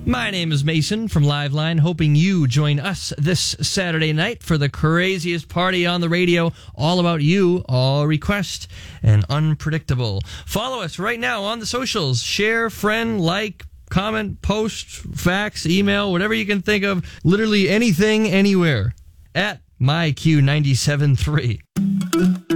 My name is Mason from Liveline, hoping you join us this Saturday night for the craziest party on the radio, all about you, all request, and unpredictable. Follow us right now on the socials. Share, friend, like, comment, post, fax, email, whatever you can think of. Literally anything, anywhere. At MyQ973.